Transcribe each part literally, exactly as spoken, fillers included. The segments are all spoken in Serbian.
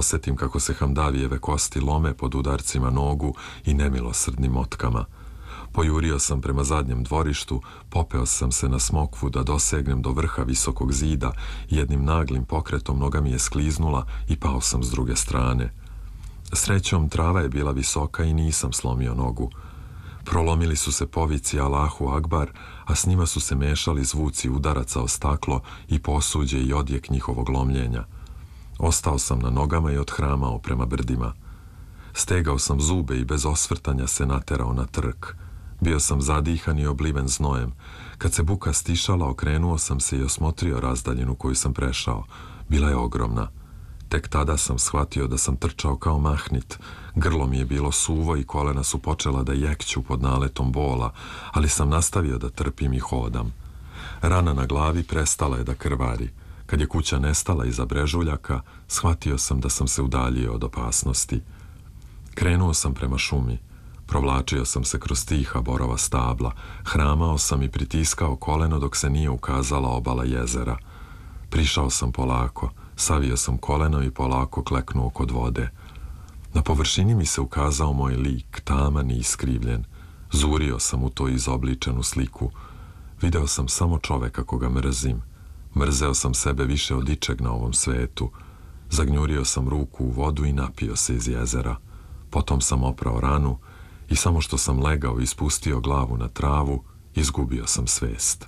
Osetim kako se Hamdavijeve kosti lome pod udarcima nogu i nemilosrdnim motkama. Pojurio sam prema zadnjem dvorištu, popeo sam se na smokvu da dosegnem do vrha visokog zida i jednim naglim pokretom noga mi je skliznula i pao sam s druge strane. Srećom, trava je bila visoka i nisam slomio nogu. Prolomili su se povici Allahu Akbar, a s njima su se mešali zvuci udaraca o staklo i posuđe i odjek njihovog lomljenja. Ostao sam na nogama i odhramao prema brdima. Stegao sam zube i bez osvrtanja se naterao na trk. Bio sam zadihan i obliven znojem. Kad se buka stišala, okrenuo sam se i osmotrio razdaljinu koju sam prešao. Bila je ogromna. Tek tada sam shvatio da sam trčao kao mahnit. Grlo mi je bilo suvo i kolena su počela da jekću pod naletom bola, ali sam nastavio da trpim i hodam. Rana na glavi prestala je da krvari. Kad je kuća nestala iza brežuljaka, shvatio sam da sam se udaljio od opasnosti. Krenuo sam prema šumi. Provlačio sam se kroz tiha borova stabla. Hramao sam i pritiskao koleno dok se nije ukazala obala jezera. Prišao sam polako. Savio sam koleno i polako kleknuo kod vode. Na površini mi se ukazao moj lik, taman i iskrivljen. Zurio sam u to izobličenu sliku. Video sam samo čoveka koga mrzim. Mrzeo sam sebe više od ičeg na ovom svetu. Zagnjurio sam ruku u vodu i napio se iz jezera. Potom sam oprao ranu i samo što sam legao i spustio glavu na travu, izgubio sam svest.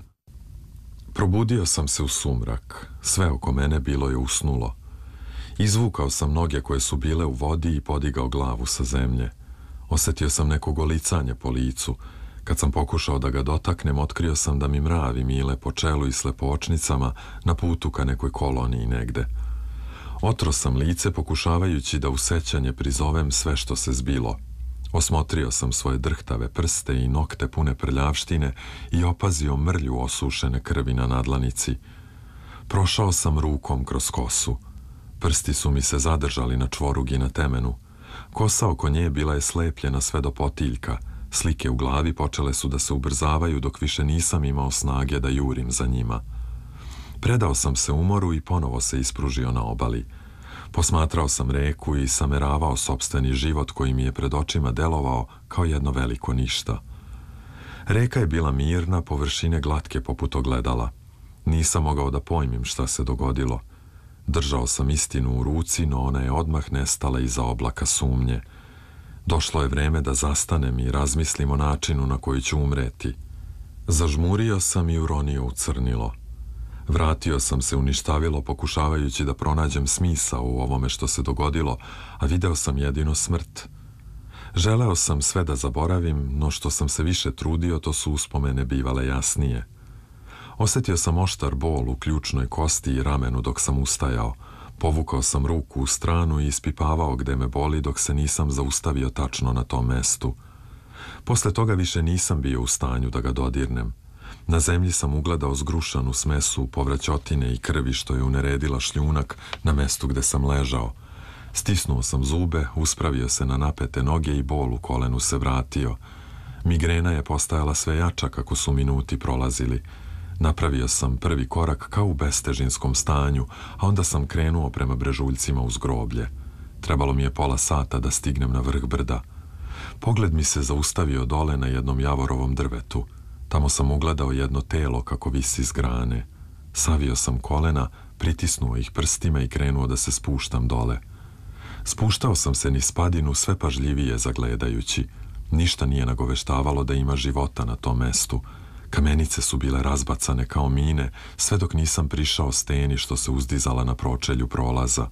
Probudio sam se u sumrak. Sve oko mene bilo je usnulo. Izvukao sam noge koje su bile u vodi i podigao glavu sa zemlje. Osetio sam neko golicanje po licu. Kad sam pokušao da ga dotaknem, otkrio sam da mi mravi mile po čelu i slepočnicama na putu ka nekoj koloniji negde. Otro sam lice pokušavajući da u sećanje prizovem sve što se zbilo. Osmotrio sam svoje drhtave prste i nokte pune prljavštine i opazio mrlju osušene krvi na nadlanici. Prošao sam rukom kroz kosu. Prsti su mi se zadržali na čvorugi na temenu. Kosa oko nje bila je slepljena sve do potiljka. Slike u glavi počele su da se ubrzavaju dok više nisam imao snage da jurim za njima. Predao sam se umoru i ponovo se ispružio na obali. Posmatrao sam reku i sameravao sopstveni život koji mi je pred očima delovao kao jedno veliko ništa. Reka je bila mirna, površine glatke poput ogledala. Nisam mogao da pojmim šta se dogodilo. Držao sam istinu u ruci, no ona je odmah nestala iza oblaka sumnje. Došlo je vreme da zastanem i razmislim o načinu na koji ću umreti. Zažmurio sam i uronio u crnilo. Vratio sam se u ništavilo pokušavajući da pronađem smisao u ovome što se dogodilo, a video sam jedino smrt. Želeo sam sve da zaboravim, no što sam se više trudio, to su uspomene bivale jasnije. Osetio sam oštar bol u ključnoj kosti i ramenu dok sam ustajao. Povukao sam ruku u stranu i ispipavao gde me boli dok se nisam zaustavio tačno na tom mestu. Posle toga više nisam bio u stanju da ga dodirnem. Na zemlji sam ugledao zgrušanu smesu povraćotine i krvi što je uneredila šljunak na mestu gde sam ležao. Stisnuo sam zube, uspravio se na napete noge i bol u kolenu se vratio. Migrena je postajala sve jača kako su minuti prolazili. Napravio sam prvi korak kao u bestežinskom stanju, a onda sam krenuo prema brežuljcima uz groblje. Trebalo mi je pola sata da stignem na vrh brda. Pogled mi se zaustavio dole na jednom javorovom drvetu. Tamo sam ugledao jedno telo kako visi s grane. Savio sam kolena, pritisnuo ih prstima i krenuo da se spuštam dole. Spuštao sam se niz padinu sve pažljivije zagledajući. Ništa nije nagoveštavalo da ima života na tom mestu. Kamenice su bile razbacane kao mine, sve dok nisam prišao steni što se uzdizala na pročelju prolaza.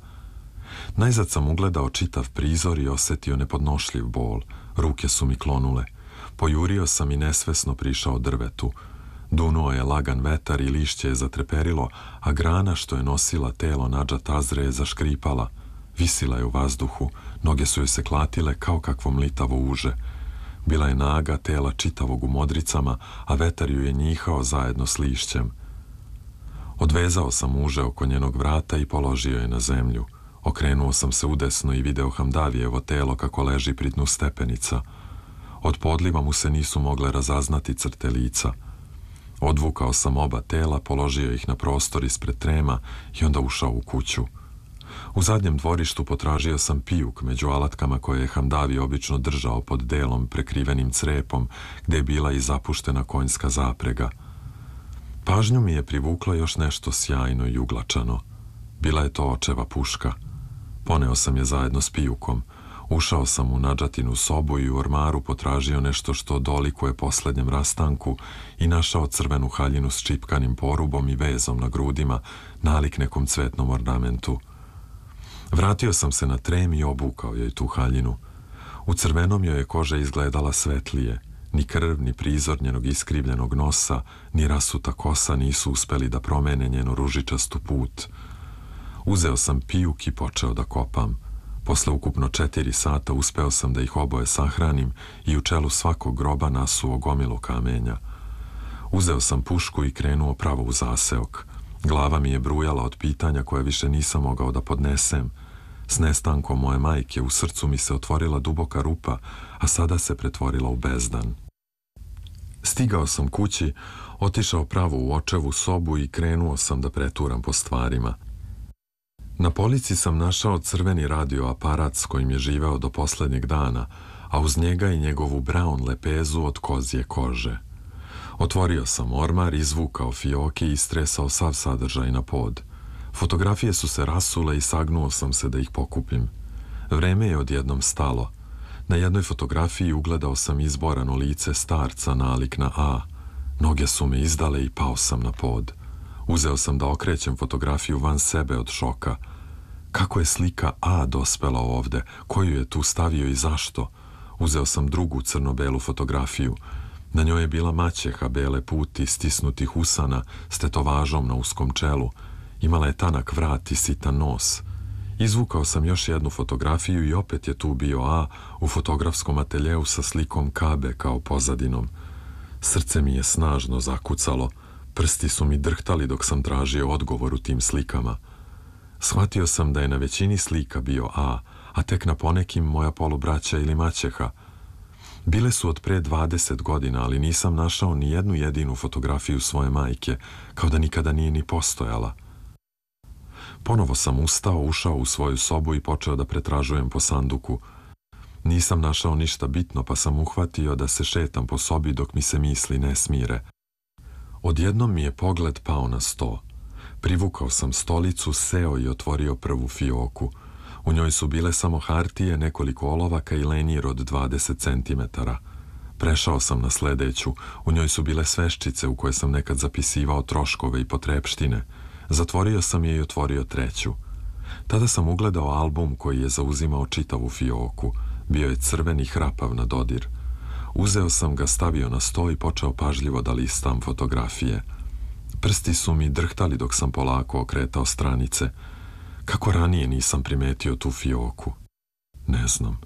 Najzad sam ugledao čitav prizor i osetio nepodnošljiv bol. Ruke su mi klonule. Pojurio sam i nesvesno prišao drvetu. Dunuo je lagan vetar i lišće je zatreperilo, a grana što je nosila telo Nadža Tazre je zaškripala. Visila je u vazduhu, noge su joj se klatile kao kakvo mlitavo uže. Bila je naga, tela čitavog u modricama, a vetar ju je njihao zajedno s lišćem. Odvezao sam uže oko njenog vrata i položio je na zemlju. Okrenuo sam se udesno i video Hamdavijevo telo kako leži pri dnu stepenica. Od podliva mu se nisu mogle razaznati crte lica. Odvukao sam oba tela, položio ih na prostor ispred trema i onda ušao u kuću. U zadnjem dvorištu potražio sam pijuk među alatkama koje je Hamdavi obično držao pod delom prekrivenim crepom, gde je bila i zapuštena konjska zaprega. Pažnju mi je privuklo još nešto sjajno i uglačano. Bila je to očeva puška. Poneo sam je zajedno s pijukom. Ušao sam u Nadžatinu sobu i u ormaru potražio nešto što dolikuje poslednjem rastanku i našao crvenu haljinu s čipkanim porubom i vezom na grudima, nalik nekom cvetnom ornamentu. Vratio sam se na trem i obukao joj tu haljinu. U crvenom joj je koža izgledala svetlije. Ni krv, ni prizor njenog iskrivljenog nosa, ni rasuta kosa nisu uspeli da promene njenu ružičastu put. Uzeo sam pijuk i počeo da kopam. Posle ukupno četiri sata uspeo sam da ih oboje sahranim i u čelu svakog groba nasuo gomilu kamenja. Uzeo sam pušku i krenuo pravo u zaseok. Glava mi je brujala od pitanja koje više nisam mogao da podnesem. S nestankom moje majke u srcu mi se otvorila duboka rupa, a sada se pretvorila u bezdan. Stigao sam kući, otišao pravo u očevu sobu i krenuo sam da preturam po stvarima. Na polici sam našao crveni radioaparat s kojim je živeo do poslednjeg dana, a uz njega i njegovu brown lepezu od kozje kože. Otvorio sam ormar, izvukao fioke i istresao sav sadržaj na pod. Fotografije su se rasule i sagnuo sam se da ih pokupim. Vreme je odjednom stalo. Na jednoj fotografiji ugledao sam izborano lice starca nalik na A. Noge su me izdale i pao sam na pod. Uzeo sam da okrećem fotografiju van sebe od šoka. Kako je slika A dospela ovde? Koju je tu stavio i zašto? Uzeo sam drugu crno-belu fotografiju. Na njoj je bila maćeha bele puti, stisnutih usana, s tetovažom na uskom čelu. Imala je tanak vrat i sitan nos. Izvukao sam još jednu fotografiju i opet je tu bio A u fotografskom ateljeu sa slikom Kabe kao pozadinom. Srce mi je snažno zakucalo. Prsti su mi drhtali dok sam tražio odgovor u tim slikama. Shvatio sam da je na većini slika bio A, a tek na ponekim moja polubraća ili maćeha. Bile su od pre dvadeset godina, ali nisam našao ni jednu jedinu fotografiju svoje majke, kao da nikada nije ni postojala. Ponovo sam ustao, ušao u svoju sobu i počeo da pretražujem po sanduku. Nisam našao ništa bitno, pa sam uhvatio da se šetam po sobi dok mi se misli ne smire. Odjednom mi je pogled pao na sto. Privukao sam stolicu, seo i otvorio prvu fioku. U njoj su bile samo hartije, nekoliko olovaka i lenjir od dvadeset centimetara. Prešao sam na sledeću. U njoj su bile sveščice u koje sam nekad zapisivao troškove i potrepštine. Zatvorio sam je i otvorio treću. Tada sam ugledao album koji je zauzimao čitavu fioku. Bio je crven i hrapav na dodir. Uzeo sam ga, stavio na sto i počeo pažljivo da listam fotografije. Prsti su mi drhtali dok sam polako okretao stranice. Kako ranije nisam primetio tu fioku? Ne znam.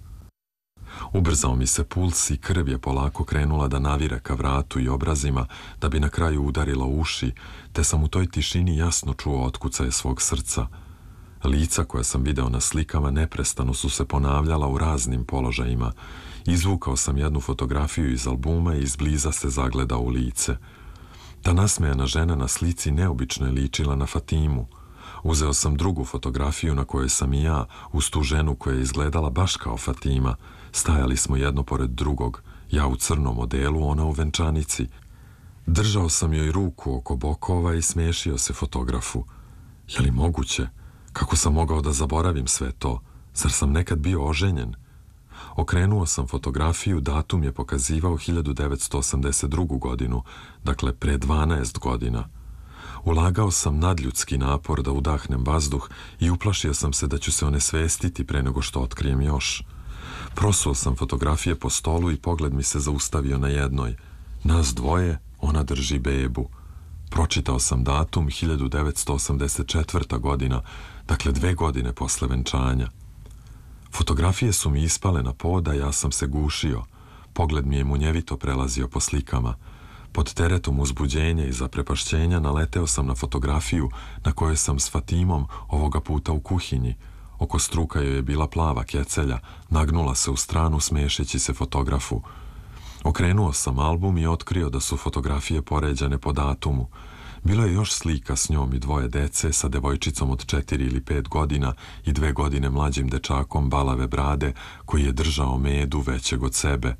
Ubrzao mi se puls i krv je polako krenula da navire ka vratu i obrazima da bi na kraju udarila uši, te sam u toj tišini jasno čuo otkucaje svog srca. Lica koja sam video na slikama neprestano su se ponavljala u raznim položajima. Izvukao sam jednu fotografiju iz albuma i izbliza se zagledao u lice. Ta nasmejana žena na slici neobično je ličila na Fatimu. Uzeo sam drugu fotografiju na kojoj sam i ja, uz tu ženu koja je izgledala baš kao Fatima. Stajali smo jedno pored drugog, ja u crnom odelu, ona u venčanici. Držao sam joj ruku oko bokova i smešio se fotografu. Je li moguće? Kako sam mogao da zaboravim sve to? Zar sam nekad bio oženjen? Okrenuo sam fotografiju, datum je pokazivao hiljadu devetsto osamdeset drugu godinu, dakle pre dvanaest godina. Ulagao sam nadljudski napor da udahnem vazduh i uplašio sam se da ću se onesvestiti pre nego što otkrijem još. Prosuo sam fotografije po stolu i pogled mi se zaustavio na jednoj. Nas dvoje, ona drži bebu. Pročitao sam datum hiljadu devetsto osamdeset četvrta godina, dakle dve godine posle venčanja. Fotografije su mi ispale na pod, a ja sam se gušio. Pogled mi je munjevito prelazio po slikama. Pod teretom uzbuđenja i zaprepašćenja naleteo sam na fotografiju na kojoj sam s Fatimom, ovoga puta u kuhinji. Oko struka joj je bila plava kecelja, nagnula se u stranu smešeći se fotografu. Okrenuo sam album i otkrio da su fotografije poređane po datumu. Bilo je još slika s njom i dvoje dece, sa devojčicom od četiri ili pet godina i dve godine mlađim dečakom balave brade koji je držao medu većeg od sebe.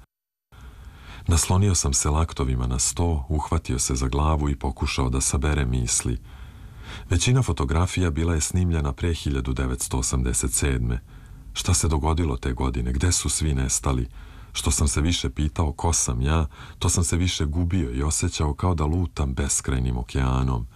Naslonio sam se laktovima na sto, uhvatio se za glavu i pokušao da sabere misli. Većina fotografija bila je snimljena pre hiljadu devetsto osamdeset sedme. Šta se dogodilo te godine? Gde su svi nestali? Što sam se više pitao ko sam ja, to sam se više gubio i osjećao kao da lutam beskrajnim okeanom.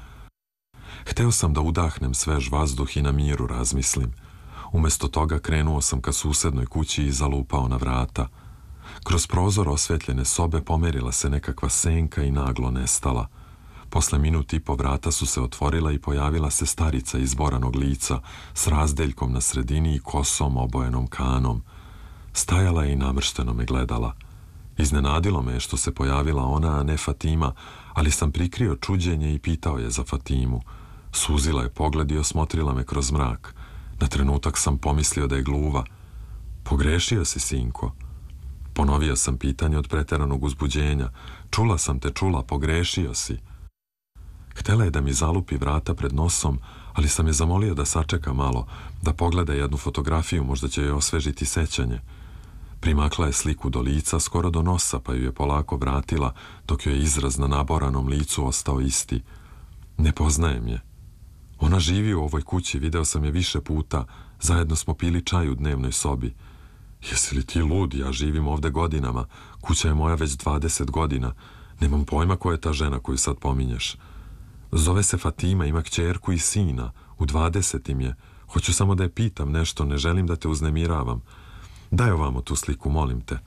Hteo sam da udahnem svež vazduh i na miru razmislim. Umesto toga krenuo sam ka susednoj kući i zalupao na vrata. Kroz prozor osvetljene sobe pomerila se nekakva senka i naglo nestala. Posle minut i po vrata su se otvorila i pojavila se starica izboranog lica s razdeljkom na sredini i kosom obojenom kanom. Stajala je i namršteno me gledala. Iznenadilo me je što se pojavila ona, a ne Fatima, ali sam prikrio čuđenje i pitao je za Fatimu. Suzila je pogled i osmotrila me kroz mrak. Na trenutak sam pomislio da je gluva. Pogrešio si, sinko. Ponovio sam pitanje od preteranog uzbuđenja. Čula sam te, čula, pogrešio si. Htela je da mi zalupi vrata pred nosom, ali sam je zamolio da sačeka malo, da pogleda jednu fotografiju, možda će joj osvežiti sećanje. Primakla je sliku do lica, skoro do nosa, pa ju je polako vratila, dok joj je izraz na naboranom licu ostao isti. Ne poznajem je. Ona živi u ovoj kući, video sam je više puta, zajedno smo pili čaj u dnevnoj sobi. Jesi li ti lud? Ja živim ovde godinama, kuća je moja već dvadeset godina, nemam pojma ko je ta žena koju sad pominješ. Zove se Fatima, ima kćerku i sina, u dvadesetim je. Hoću samo da je pitam nešto, ne želim da te uznemiravam. Daj ovamo tu sliku, molim te.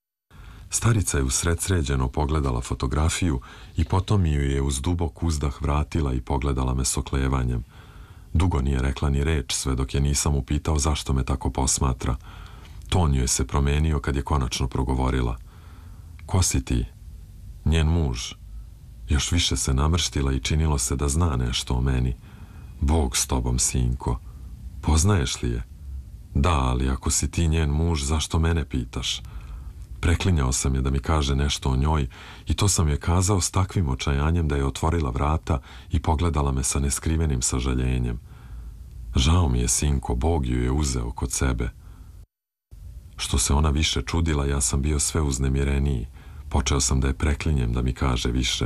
Starica je usred sređeno pogledala fotografiju i potom mi ju je uz dubok uzdah vratila i pogledala me s oklevanjem. Dugo nije rekla ni reč, sve dok je nisam upitao zašto me tako posmatra. Ton ju je se promenio kad je konačno progovorila. Ko si ti? Njen muž. Još više se namrštila i činilo se da zna nešto o meni. Bog s tobom, sinko. Poznaješ li je? Da, ali ako si ti njen muž, zašto mene pitaš? Preklinjao sam je da mi kaže nešto o njoj i to sam je kazao s takvim očajanjem da je otvorila vrata i pogledala me sa neskrivenim sažaljenjem. Žao mi je, sinko, Bog ju je uzeo kod sebe. Što se ona više čudila, ja sam bio sve uznemireniji. Počeo sam da je preklinjem da mi kaže više.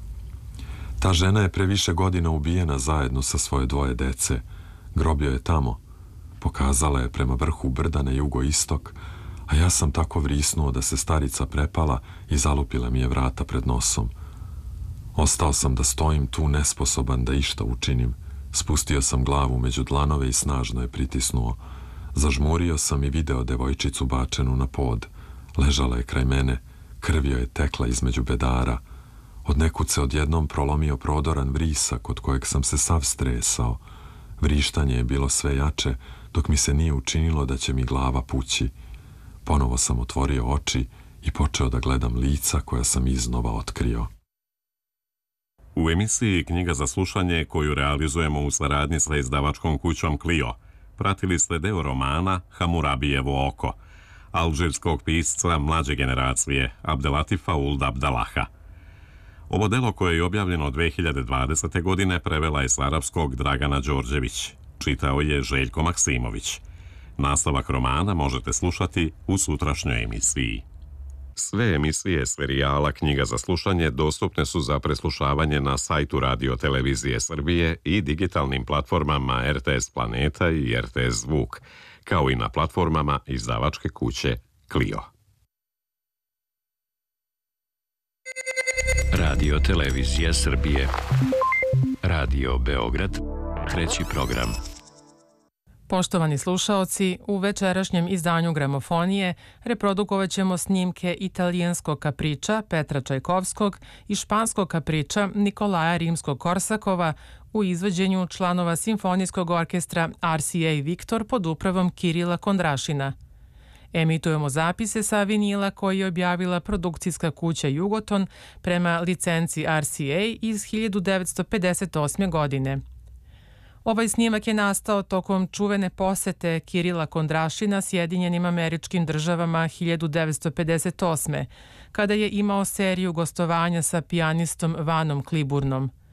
Ta žena je pre više godina ubijena zajedno sa svoje dvoje dece. Grob joj je tamo. Pokazala je prema vrhu brda na jugoistok, a ja sam tako vrisnuo da se starica prepala i zalupila mi je vrata pred nosom. Ostao sam da stojim tu nesposoban da išta učinim. Spustio sam glavu među dlanove i snažno je pritisnuo. Zažmurio sam i video devojčicu bačenu na pod. Ležala je kraj mene, krv joj je tekla između bedara. Od nekud se odjednom prolomio prodoran vrisak od kojeg sam se sav stresao. Vrištanje je bilo sve jače, dok mi se nije učinilo da će mi glava pući. Ponovo sam otvorio oči i počeo da gledam lica koja sam iznova otkrio. U emisiji Knjiga za slušanje, koju realizujemo u saradnji sa izdavačkom kućom Clio, pratili ste deo romana Hamurabijevo oko, alžirskog pisca mlađe generacije Abdelatifa Ould Abdalaha. Ovo delo, koje je objavljeno dve hiljade dvadesete. godine, prevela je s arapskog Dragana Đorđević. Čitao je Željko Maksimović. Nastavak romana možete slušati u sutrašnjoj emisiji. Sve emisije serijala Knjiga za slušanje dostupne su za preslušavanje na sajtu Radio Televizije Srbije i digitalnim platformama R T S Planeta i R T S Zvuk, kao i na platformama izdavačke kuće Clio. Radio Televizija Srbije. Radio Beograd. Treći program. Poštovani slušaoci, u večerašnjem izdanju Gramofonije reprodukovat ćemo snimke italijanskog kapriča Petra Čajkovskog i španskog kapriča Nikolaja Rimskog-Korsakova u izvođenju članova Simfonijskog orkestra R C A Viktor pod upravom Kirila Kondrašina. Emitujemo zapise sa vinila koji je objavila produkcijska kuća Jugoton prema licenci R C A iz hiljadu devetsto pedeset osme. godine. Ovaj snimak je nastao tokom čuvene posete Kirila Kondrašina Sjedinjenim Američkim Državama hiljadu devetsto pedeset osme. kada je imao seriju gostovanja sa pijanistom Vanom Kliburnom.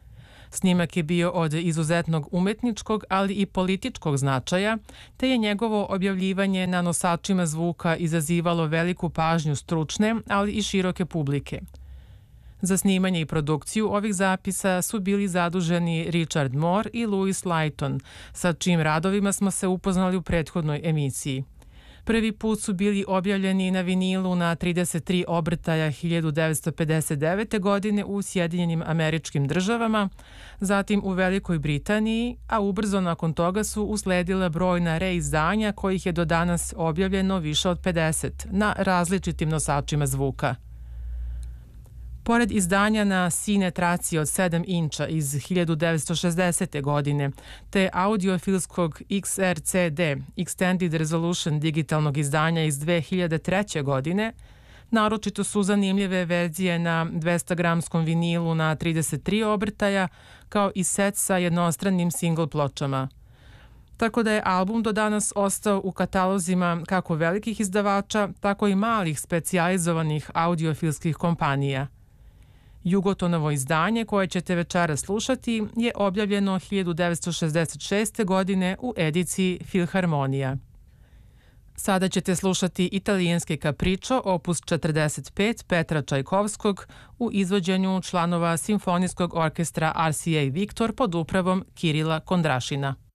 Snimak je bio od izuzetnog umetničkog, ali i političkog značaja, te je njegovo objavljivanje na nosačima zvuka izazivalo veliku pažnju stručne, ali i široke publike. Za snimanje i produkciju ovih zapisa su bili zaduženi Richard Moore i Louis Layton, sa čijim radovima smo se upoznali u prethodnoj emisiji. Prvi put su bili objavljeni na vinilu na trideset tri obrtaja hiljadu devetsto pedeset devete. godine u Sjedinjenim Američkim Državama, zatim u Velikoj Britaniji, a ubrzo nakon toga su usledila brojna reizdanja kojih je do danas objavljeno više od pedeset na različitim nosačima zvuka. Pored izdanja na sine traci od sedam inča iz hiljadu devetsto šezdesete. godine, te audiofilskog X R C D Extended Resolution digitalnog izdanja iz dve hiljade treće. godine, naročito su zanimljive verzije na dvestogramskom vinilu na trideset tri obrtaja, kao i set sa jednostranim single pločama. Tako da je album do danas ostao u katalozima kako velikih izdavača, tako i malih specijalizovanih audiofilskih kompanija. Jugotonovo izdanje koje ćete večeras slušati je objavljeno hiljadu devetsto šezdeset šeste. godine u ediciji Filharmonija. Sada ćete slušati italijanski kapričo opus četrdeset pet Petra Čajkovskog u izvođenju članova Simfonijskog orkestra R C A Viktor pod upravom Kirila Kondrašina.